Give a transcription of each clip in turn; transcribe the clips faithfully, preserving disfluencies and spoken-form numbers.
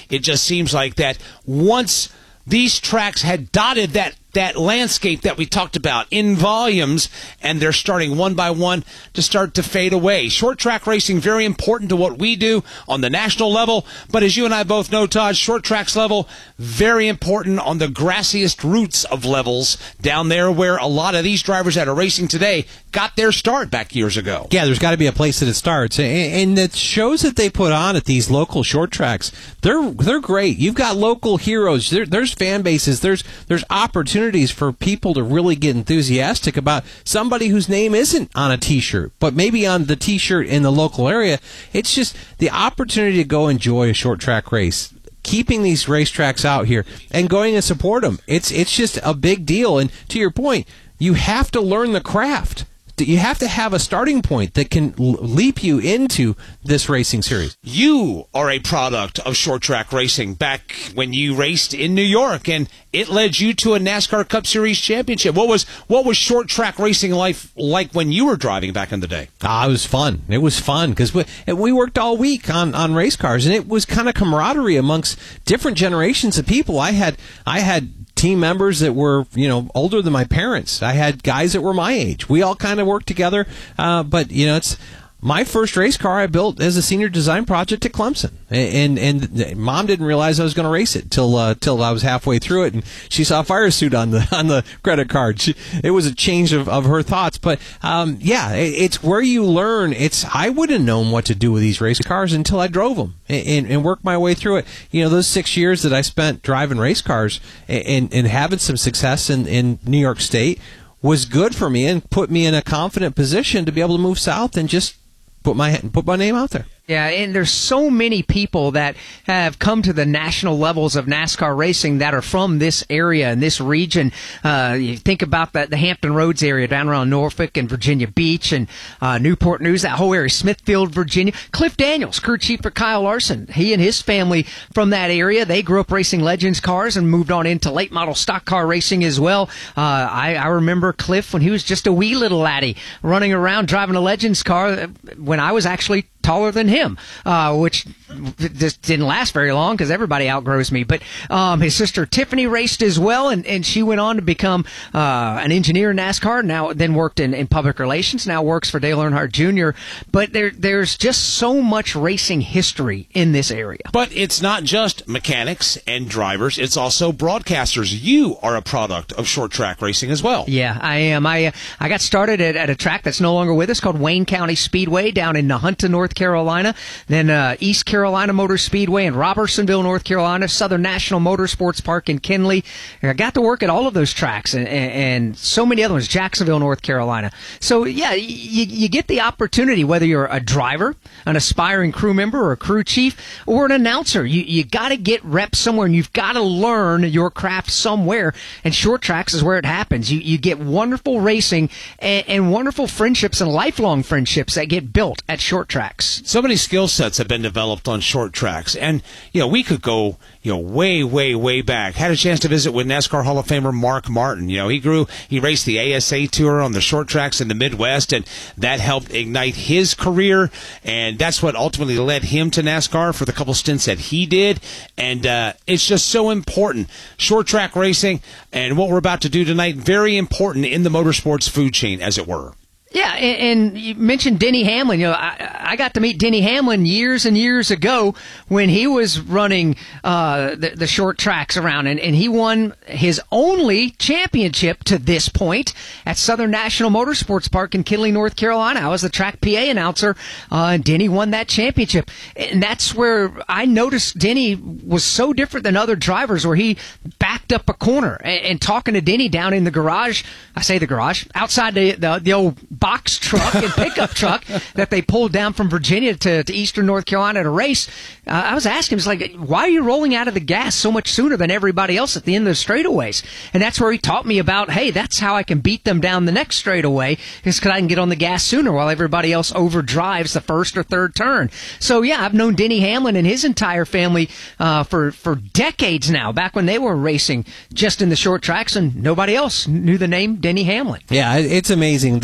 it just seems like that once these tracks had dotted that that landscape that we talked about in volumes, and they're starting one by one to start to fade away. Short track racing, very important to what we do on the national level, but as you and I both know, Todd, short tracks level, very important on the grassiest routes of levels down there where a lot of these drivers that are racing today got their start back years ago. Yeah, there's got to be a place that it starts. And, and the shows that they put on at these local short tracks, they're they're great. You've got local heroes. There, there's fan bases. There's there's opportunities for people to really get enthusiastic about somebody whose name isn't on a T-shirt, but maybe on the T-shirt in the local area. It's just the opportunity to go enjoy a short track race. Keeping these racetracks out here and going and support them. It's, it's just a big deal. And to your point, you have to learn the craft. You have to have a starting point that can leap you into this racing series. You are a product of short track racing back when you raced in New York, and it led you to a NASCAR Cup Series championship. What was what was short track racing life like when you were driving back in the day? Ah, it was fun. It was fun because we, we worked all week on, on race cars, and it was kind of camaraderie amongst different generations of people. I had I had team members that were, you know, older than my parents. I had guys that were my age. We all kind of worked together, uh, but, you know, it's my first race car I built as a senior design project at Clemson, and and, and Mom didn't realize I was going to race it till uh, till I was halfway through it, and she saw a fire suit on the on the credit card. She, it was a change of, of her thoughts, but um, yeah, it, it's where you learn. It's I wouldn't have known what to do with these race cars until I drove them and, and, and worked my way through it. You know, those six years that I spent driving race cars and and, and having some success in, in New York State was good for me and put me in a confident position to be able to move south and just put my put my name out there. Yeah, and there's so many people that have come to the national levels of NASCAR racing that are from this area and this region. Uh, you think about the, the Hampton Roads area down around Norfolk and Virginia Beach and uh, Newport News, that whole area, Smithfield, Virginia. Cliff Daniels, crew chief for Kyle Larson. He and his family from that area, they grew up racing Legends cars and moved on into late model stock car racing as well. Uh, I, I remember Cliff when he was just a wee little laddie running around driving a Legends car when I was actually taller than him, uh, which just didn't last very long because everybody outgrows me. But um, his sister Tiffany raced as well, and, and she went on to become uh, an engineer in NASCAR. Now, then worked in, in public relations. Now works for Dale Earnhardt Junior But there, there's just so much racing history in this area. But it's not just mechanics and drivers; it's also broadcasters. You are a product of short track racing as well. Yeah, I am. I uh, I got started at, at a track that's no longer with us called Wayne County Speedway down in Nahunta, North Carolina, then uh, East Carolina Motor Speedway in Robertsonville, North Carolina, Southern National Motorsports Park in Kinley. I got to work at all of those tracks and, and, and so many other ones, Jacksonville, North Carolina. So, yeah, you, you get the opportunity, whether you're a driver, an aspiring crew member, or a crew chief, or an announcer. You, you got to get reps somewhere, and you've got to learn your craft somewhere, and short tracks is where it happens. You, you get wonderful racing and, and wonderful friendships and lifelong friendships that get built at short tracks. So many skill sets have been developed on short tracks, and you know we could go you know way, way, way back. Had a chance to visit with NASCAR Hall of Famer Mark Martin. You know he grew, he raced the A S A Tour on the short tracks in the Midwest, and that helped ignite his career, and that's what ultimately led him to NASCAR for the couple stints that he did. And uh, it's just so important, short track racing, and what we're about to do tonight, very important in the motorsports food chain, as it were. Yeah, and, and you mentioned Denny Hamlin. You know, I, I got to meet Denny Hamlin years and years ago when he was running uh, the, the short tracks around, and, and he won his only championship to this point at Southern National Motorsports Park in Kinley, North Carolina. I was the track P A announcer, uh, and Denny won that championship. And that's where I noticed Denny was so different than other drivers, where he backed up a corner and, and talking to Denny down in the garage. I say the garage, outside the, the, the old box truck and pickup truck that they pulled down from Virginia to, to eastern North Carolina to race. Uh, I was asking him, it's like, why are you rolling out of the gas so much sooner than everybody else at the end of the straightaways? And that's where he taught me about, hey, that's how I can beat them down the next straightaway, is because I can get on the gas sooner while everybody else overdrives the first or third turn. So, yeah, I've known Denny Hamlin and his entire family uh, for, for decades now, back when they were racing just in the short tracks, and nobody else knew the name Denny Hamlin. Yeah, it's amazing, the talent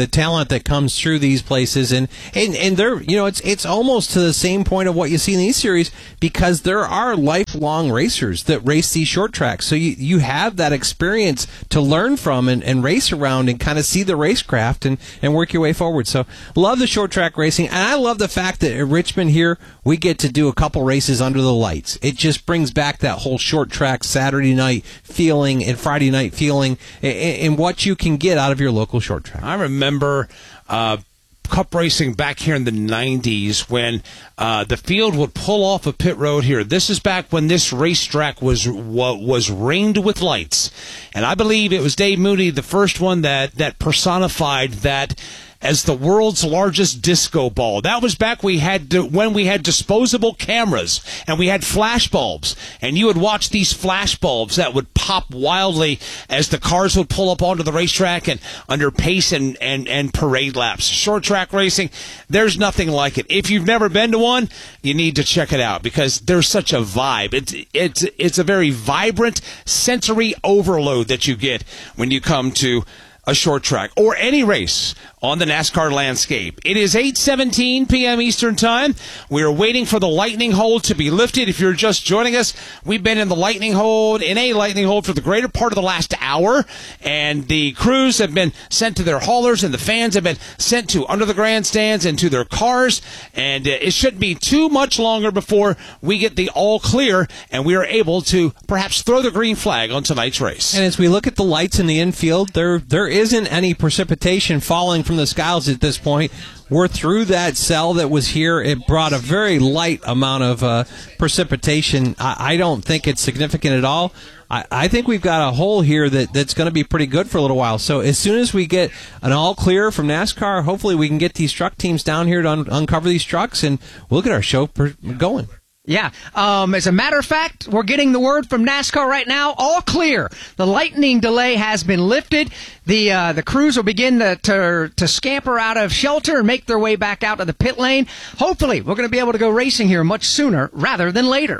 talent that comes through these places, and, and, and they're, you know, it's it's almost to the same point of what you see in these series, because there are lifelong racers that race these short tracks. So you, you have that experience to learn from and, and race around and kind of see the racecraft and, and work your way forward. So love the short track racing, and I love the fact that at Richmond here, we get to do a couple races under the lights. It just brings back that whole short track Saturday night feeling and Friday night feeling and what you can get out of your local short track. I remember uh, cup racing back here in the nineties when uh, the field would pull off a pit road here. This is back when this racetrack was was ringed with lights, and I believe it was Dave Mooney, the first one that that personified that as the world's largest disco ball. That was back we had to, when we had disposable cameras and we had flash bulbs, and you would watch these flash bulbs that would pop wildly as the cars would pull up onto the racetrack and under pace and, and, and parade laps. Short track racing, there's nothing like it. If you've never been to one, you need to check it out because there's such a vibe. It's, it's, it's a very vibrant sensory overload that you get when you come to a short track or any race on the NASCAR landscape. It is eight seventeen p.m. Eastern Time. We are waiting for the lightning hold to be lifted. If you're just joining us, we've been in the lightning hold, in a lightning hold for the greater part of the last hour, and the crews have been sent to their haulers, and the fans have been sent to under the grandstands and to their cars, and it shouldn't be too much longer before we get the all clear, and we are able to perhaps throw the green flag on tonight's race. And as we look at the lights in the infield, there there isn't any precipitation falling from the skies at this point. We're through that cell that was here. It brought a very light amount of uh, precipitation. I, I don't think it's significant at all. I, I think we've got a hole here that, that's going to be pretty good for a little while. So as soon as we get an all clear from NASCAR, hopefully we can get these truck teams down here to un- uncover these trucks, and we'll get our show per- going. Yeah. Um, as a matter of fact, we're getting the word from NASCAR right now. All clear. The lightning delay has been lifted. The uh, the crews will begin to, to to scamper out of shelter and make their way back out to the pit lane. Hopefully, we're going to be able to go racing here much sooner rather than later.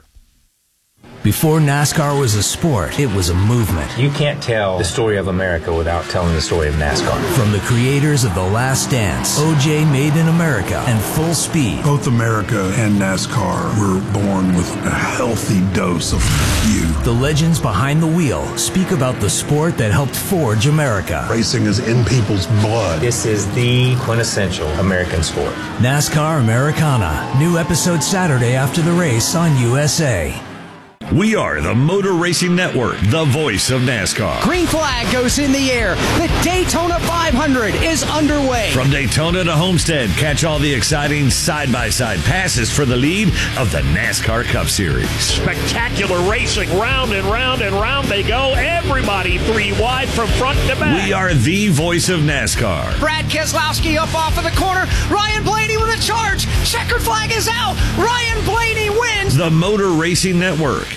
Before NASCAR was a sport, it was a movement. You can't tell the story of America without telling the story of NASCAR. From the creators of The Last Dance, O J Made in America, and Full Speed. Both America and NASCAR were born with a healthy dose of you. The legends behind the wheel speak about the sport that helped forge America. Racing is in people's blood. This is the quintessential American sport. NASCAR Americana. New episode Saturday after the race on U S A. We are the Motor Racing Network, the voice of NASCAR. Green flag goes in the air. The Daytona five hundred is underway. From Daytona to Homestead, catch all the exciting side-by-side passes for the lead of the NASCAR Cup Series. Spectacular racing, round and round and round they go. Everybody three wide from front to back. We are the voice of NASCAR. Brad Keselowski up off of the corner. Ryan Blaney with a charge. Checkered flag is out. Ryan Blaney wins. The Motor Racing Network.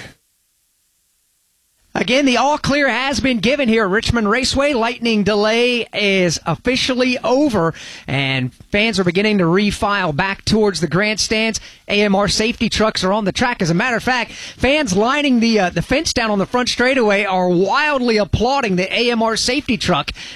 Again, the all clear has been given here at Richmond Raceway. Lightning delay is officially over, and fans are beginning to refile back towards the grandstands. A M R safety trucks are on the track. As a matter of fact, fans lining the uh, the fence down on the front straightaway are wildly applauding the A M R safety truck